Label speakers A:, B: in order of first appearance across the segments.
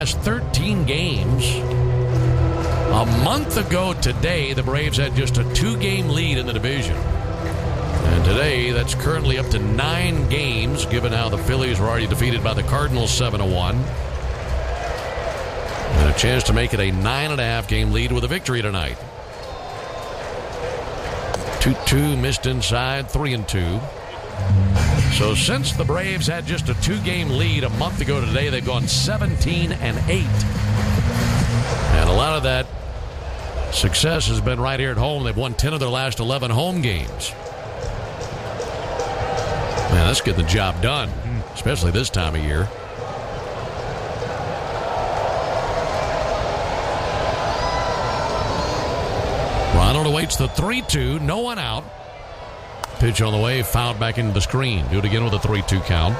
A: 13 games. A month ago today, the Braves had just a 2-game lead in the division. And today, that's currently up to 9 games, given how the Phillies were already defeated by the Cardinals 7-1. And a chance to make it a 9.5 game lead with a victory tonight. 2-2 missed inside, 3-2. So since the Braves had just a 2-game lead a month ago today, they've gone 17-8. And a lot of that success has been right here at home. They've won 10 of their last 11 home games. Man, that's getting the job done, especially this time of year. Ronald awaits the 3-2, no one out. Pitch on the way, fouled back into the screen. Do it again with a 3-2 count.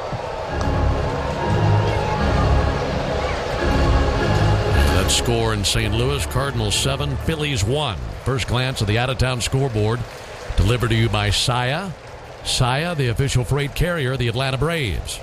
A: That score in St. Louis, Cardinals 7, Phillies 1. First glance at the out-of-town scoreboard, delivered to you by Saia. Saia, the official freight carrier of the Atlanta Braves.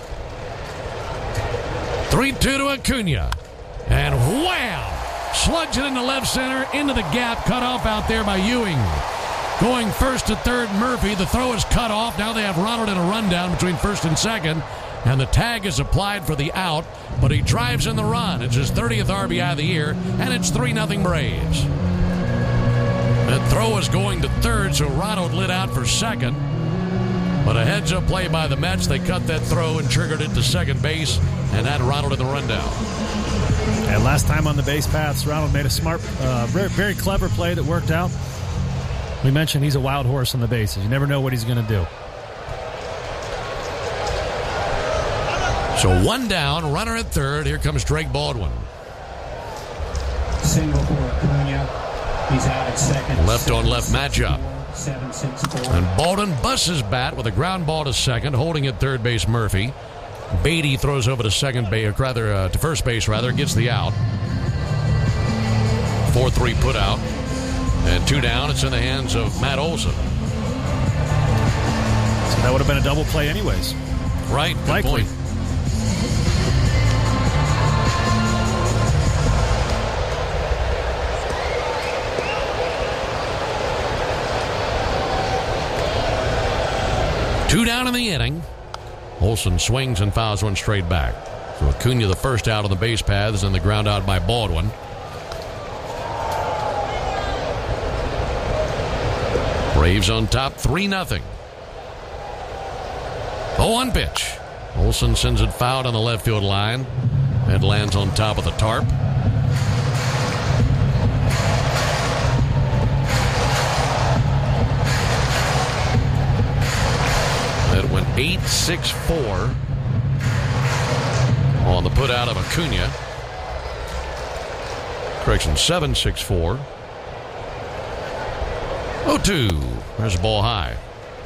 A: 3-2 to Acuna. And wham! Slugs it into left center, into the gap, cut off out there by Ewing. Going first to third, Murphy. The throw is cut off. Now they have Ronald in a rundown between first and second. And the tag is applied for the out, but he drives in the run. It's his 30th RBI of the year, and it's 3-0 Braves. That throw is going to third, so Ronald lit out for second. But a heads-up play by the Mets. They cut that throw and triggered it to second base, and had Ronald in the rundown.
B: And last time on the base paths, Ronald made a smart, very clever play that worked out. We mentioned he's a wild horse on the bases. You never know what he's going to do.
A: So one down, runner at third. Here comes Drake Baldwin.
C: Single for Acuna. He's out at second.
A: Left on left matchup.
C: 7-6-4.
A: And Baldwin busts his bat with a ground ball to second, holding at third base Murphy. Beatty throws over to second base, or rather to first base, gets the out. 4-3 put out. And 2 down. It's in the hands of Matt Olson.
B: So that would have been a double play anyways.
A: Right. Good
B: Likely.
A: point. Two down in the inning. Olson swings and fouls one straight back. So Acuna the first out on the base paths and the ground out by Baldwin. Braves on top 3-0. 0-1 pitch. Olson sends it fouled on the left field line. It lands on top of the tarp. That went 8-6-4 on the put out of Acuna. Correction, 7-6-4. 0-2. There's a ball high.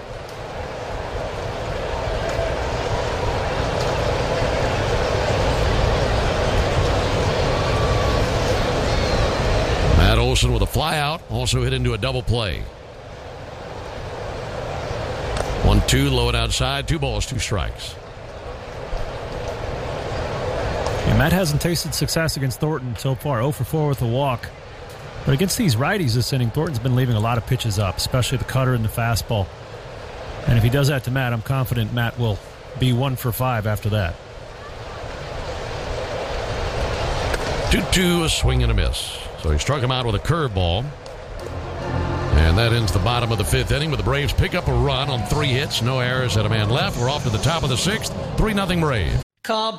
A: Matt Olson with a fly out, also hit into a double play. 1-2, low and outside, 2 balls, 2 strikes.
B: Yeah, Matt hasn't tasted success against Thornton so far, 0-for-4 with a walk. But against these righties this inning, Thornton's been leaving a lot of pitches up, especially the cutter and the fastball. And if he does that to Matt, I'm confident Matt will be 1-for-5 after that.
A: 2-2, a swing and a miss. So he struck him out with a curveball. And that ends the bottom of the 5th inning with the Braves pick up a run on 3 hits, no errors, and a man left. We're off to the top of the 6th, 3-0 Braves.
D: Call